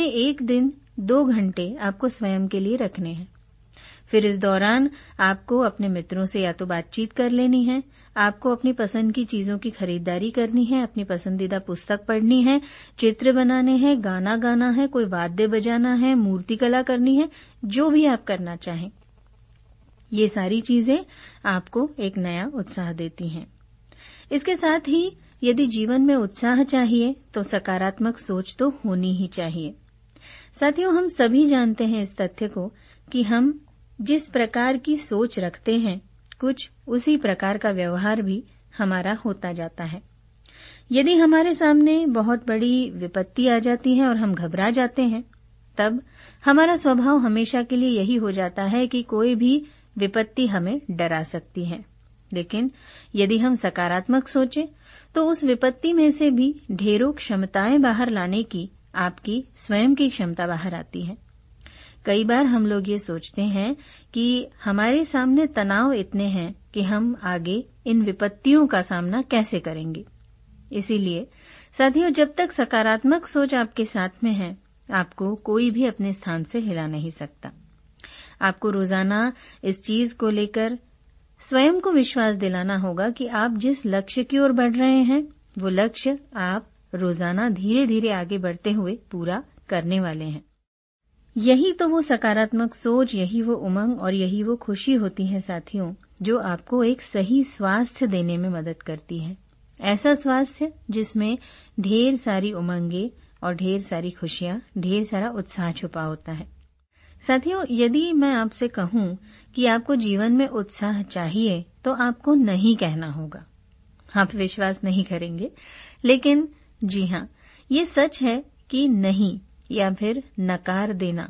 में 1 दिन 2 घंटे आपको स्वयं के लिए रखने हैं। फिर इस दौरान आपको अपने मित्रों से या तो बातचीत कर लेनी है, आपको अपनी पसंद की चीजों की खरीदारी करनी है, अपनी पसंदीदा पुस्तक पढ़नी है, चित्र बनाने हैं, गाना गाना है, कोई वाद्य बजाना है, मूर्ति कला करनी है, जो भी आप करना चाहें। ये सारी चीजें आपको एक नया उत्साह देती हैं। इसके साथ ही यदि जीवन में उत्साह चाहिए तो सकारात्मक सोच तो होनी ही चाहिए। साथियों, हम सभी जानते हैं इस तथ्य को कि हम जिस प्रकार की सोच रखते हैं, कुछ उसी प्रकार का व्यवहार भी हमारा होता जाता है। यदि हमारे सामने बहुत बड़ी विपत्ति आ जाती है और हम घबरा जाते हैं, तब हमारा स्वभाव हमेशा के लिए यही हो जाता है कि कोई भी विपत्ति हमें डरा सकती है। लेकिन यदि हम सकारात्मक सोचें तो उस विपत्ति में से भी ढेरों क्षमताएं बाहर लाने की आपकी स्वयं की क्षमता बाहर आती है। कई बार हम लोग ये सोचते हैं कि हमारे सामने तनाव इतने हैं कि हम आगे इन विपत्तियों का सामना कैसे करेंगे। इसीलिए साथियों, जब तक सकारात्मक सोच आपके साथ में है, आपको कोई भी अपने स्थान से हिला नहीं सकता। आपको रोजाना इस चीज को लेकर स्वयं को विश्वास दिलाना होगा कि आप जिस लक्ष्य की ओर बढ़ रहे हैं, वो लक्ष्य आप रोजाना धीरे धीरे आगे बढ़ते हुए पूरा करने वाले हैं। यही तो वो सकारात्मक सोच, यही वो उमंग और यही वो खुशी होती है साथियों, जो आपको एक सही स्वास्थ्य देने में मदद करती है। ऐसा स्वास्थ्य जिसमें ढेर सारी उमंगे और ढेर सारी खुशियां, ढेर सारा उत्साह छुपा होता है। साथियों, यदि मैं आपसे कहूं कि आपको जीवन में उत्साह चाहिए तो आपको नहीं कहना होगा। आप विश्वास नहीं करेंगे, लेकिन जी हां, ये सच है कि नहीं या फिर नकार देना,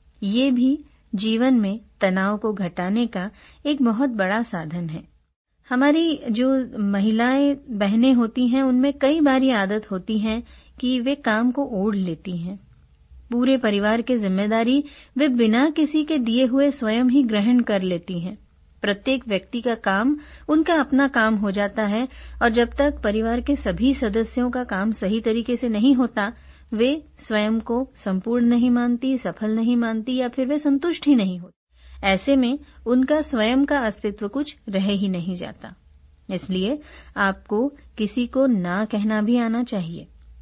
ये भी जीवन में तनाव को घटाने का एक बहुत बड़ा साधन है। हमारी जो महिलाएं बहनें होती हैं, उनमें कई बार ये आदत होती है कि वे काम को ओढ़ लेती हैं। पूरे परिवार की जिम्मेदारी वे बिना किसी के दिए हुए स्वयं ही ग्रहण कर लेती हैं। प्रत्येक व्यक्ति का काम उनका अपना काम हो जाता है और जब तक परिवार के सभी सदस्यों का काम सही तरीके से नहीं होता, वे स्वयं को संपूर्ण नहीं मानती, सफल नहीं मानती या फिर वे संतुष्ट ही नहीं होती। ऐसे में उनका स्वयं का अस्तित्व कुछ रह ही नहीं जाता। इसलिए आपको किसी को ना कहना भी आना चाहिए।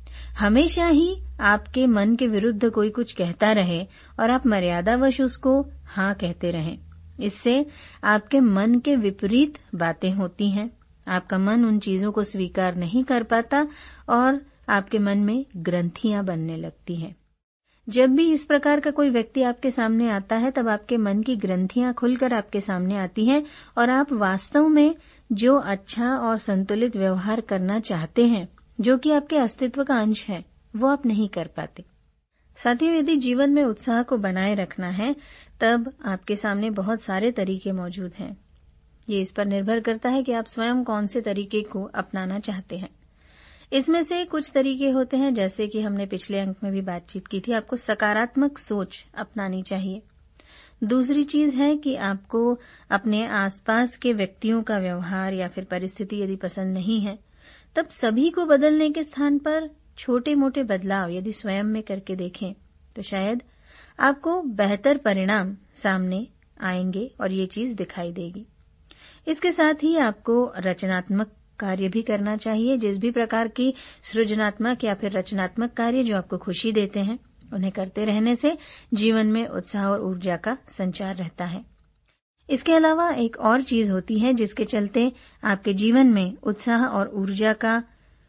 हमेशा ही आपके मन के विरुद्ध कोई कुछ कहता रहे और आप मर्यादावश उसको हाँ कहते रहें, इससे आपके मन के विपरीत बातें होती हैं। आपका मन उन चीजों को स्वीकार नहीं कर पाता और आपके मन में ग्रंथियां बनने लगती हैं। जब भी इस प्रकार का कोई व्यक्ति आपके सामने आता है, तब आपके मन की ग्रंथियां खुलकर आपके सामने आती हैं और आप वास्तव में जो अच्छा और संतुलित व्यवहार करना चाहते हैं, जो कि आपके अस्तित्व का अंश है, वो आप नहीं कर पाते। साथियों, यदि जीवन में उत्साह को बनाए रखना है, तब आपके सामने बहुत सारे तरीके मौजूद हैं। ये इस पर निर्भर करता है कि आप स्वयं कौन से तरीके को अपनाना चाहते हैं। इसमें से कुछ तरीके होते हैं, जैसे कि हमने पिछले अंक में भी बातचीत की थी, आपको सकारात्मक सोच अपनानी चाहिए। दूसरी चीज है कि आपको अपने आसपास के व्यक्तियों का व्यवहार या फिर परिस्थिति यदि पसंद नहीं है, तब सभी को बदलने के स्थान पर छोटे मोटे बदलाव यदि स्वयं में करके देखें तो शायद आपको बेहतर परिणाम सामने आएंगे और ये चीज दिखाई देगी। इसके साथ ही आपको रचनात्मक कार्य भी करना चाहिए। जिस भी प्रकार की सृजनात्मक या फिर रचनात्मक कार्य जो आपको खुशी देते हैं, उन्हें करते रहने से जीवन में उत्साह और ऊर्जा का संचार रहता है। इसके अलावा एक और चीज होती है जिसके चलते आपके जीवन में उत्साह और ऊर्जा का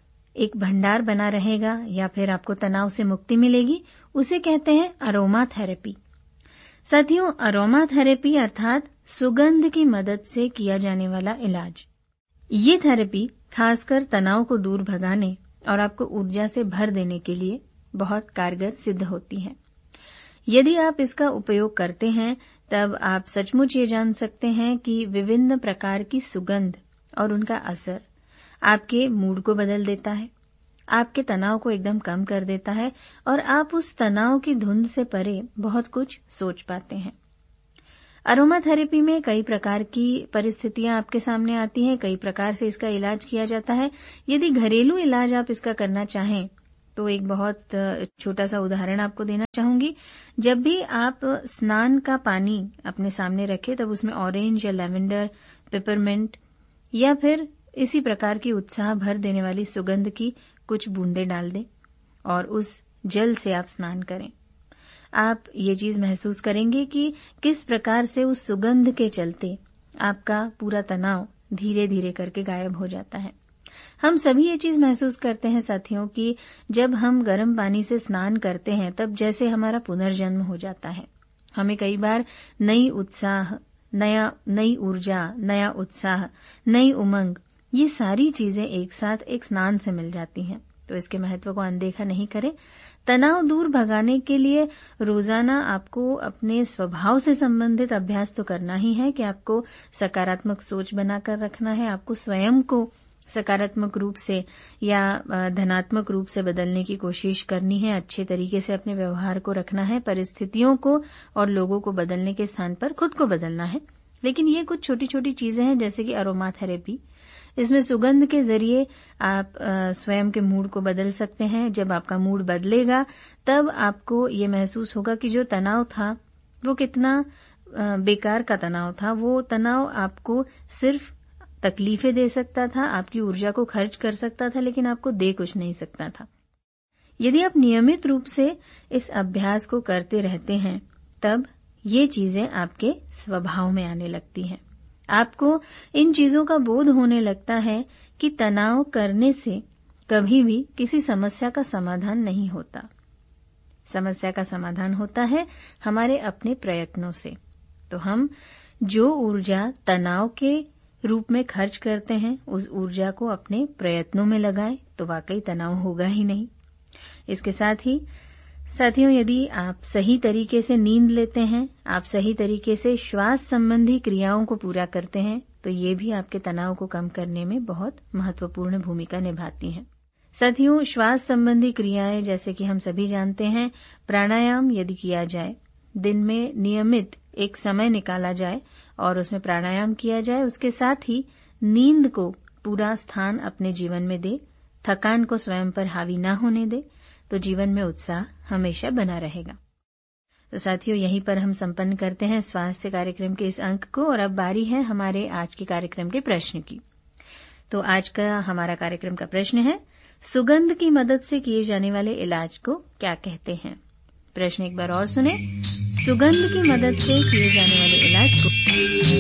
एक भंडार बना रहेगा या फिर आपको तनाव से मुक्ति मिलेगी, उसे कहते हैं अरोमा थेरेपी। साथियों, अरोमा थेरेपी अर्थात सुगंध की मदद से किया जाने वाला इलाज। ये थेरेपी खासकर तनाव को दूर भगाने और आपको ऊर्जा से भर देने के लिए बहुत कारगर सिद्ध होती है। यदि आप इसका उपयोग करते हैं, तब आप सचमुच ये जान सकते हैं कि विभिन्न प्रकार की सुगंध और उनका असर आपके मूड को बदल देता है, आपके तनाव को एकदम कम कर देता है और आप उस तनाव की धुंध से परे बहुत कुछ सोच पाते हैं। अरोमा थेरेपी में कई प्रकार की परिस्थितियां आपके सामने आती हैं, कई प्रकार से इसका इलाज किया जाता है। यदि घरेलू इलाज आप इसका करना चाहें, तो एक बहुत छोटा सा उदाहरण आपको देना चाहूंगी। जब भी आप स्नान का पानी अपने सामने रखें तब उसमें ऑरेंज या लेवेंडर, पेपरमिंट या फिर इसी प्रकार की उत्साह भर देने वाली सुगंध की कुछ बूंदें डाल दें और उस जल से आप स्नान करें। आप ये चीज महसूस करेंगे कि किस प्रकार से उस सुगंध के चलते आपका पूरा तनाव धीरे धीरे करके गायब हो जाता है। हम सभी ये चीज महसूस करते हैं साथियों कि जब हम गर्म पानी से स्नान करते हैं तब जैसे हमारा पुनर्जन्म हो जाता है। हमें कई बार नई ऊर्जा, नया उत्साह, नई उमंग, ये सारी चीजें एक साथ एक स्नान से मिल जाती हैं। तो इसके महत्व को अनदेखा नहीं करें। तनाव दूर भगाने के लिए रोजाना आपको अपने स्वभाव से संबंधित अभ्यास तो करना ही है कि आपको सकारात्मक सोच बनाकर रखना है। आपको स्वयं को सकारात्मक रूप से या धनात्मक रूप से बदलने की कोशिश करनी है। अच्छे तरीके से अपने व्यवहार को रखना है। परिस्थितियों को और लोगों को बदलने के स्थान पर खुद को बदलना है। लेकिन ये कुछ छोटी छोटी चीजें हैं, जैसे कि अरोमा थेरेपी। इसमें सुगंध के जरिए आप स्वयं के मूड को बदल सकते हैं। जब आपका मूड बदलेगा तब आपको ये महसूस होगा कि जो तनाव था वो कितना बेकार का तनाव था। वो तनाव आपको सिर्फ तकलीफें दे सकता था, आपकी ऊर्जा को खर्च कर सकता था, लेकिन आपको दे कुछ नहीं सकता था। यदि आप नियमित रूप से इस अभ्यास को करते रहते हैं तब ये चीजें आपके स्वभाव में आने लगती हैं। आपको इन चीजों का बोध होने लगता है कि तनाव करने से कभी भी किसी समस्या का समाधान नहीं होता। समस्या का समाधान होता है हमारे अपने प्रयत्नों से। तो हम जो ऊर्जा तनाव के रूप में खर्च करते हैं उस ऊर्जा को अपने प्रयत्नों में लगाएं तो वाकई तनाव होगा ही नहीं। इसके साथ ही साथियों, यदि आप सही तरीके से नींद लेते हैं, आप सही तरीके से श्वास संबंधी क्रियाओं को पूरा करते हैं, तो ये भी आपके तनाव को कम करने में बहुत महत्वपूर्ण भूमिका निभाती हैं। साथियों, श्वास संबंधी क्रियाएं जैसे कि हम सभी जानते हैं, प्राणायाम यदि किया जाए, दिन में नियमित एक समय निकाला जाए और उसमें प्राणायाम किया जाए, उसके साथ ही नींद को पूरा स्थान अपने जीवन में दे, थकान को स्वयं पर हावी ना होने दे, तो जीवन में उत्साह हमेशा बना रहेगा। तो साथियों, यहीं पर हम संपन्न करते हैं स्वास्थ्य कार्यक्रम के इस अंक को और अब बारी है हमारे आज के कार्यक्रम के प्रश्न की। तो आज का हमारा कार्यक्रम का प्रश्न है, सुगंध की मदद से किए जाने वाले इलाज को क्या कहते हैं? प्रश्न एक बार और सुने, सुगंध की मदद से किए जाने वाले इलाज को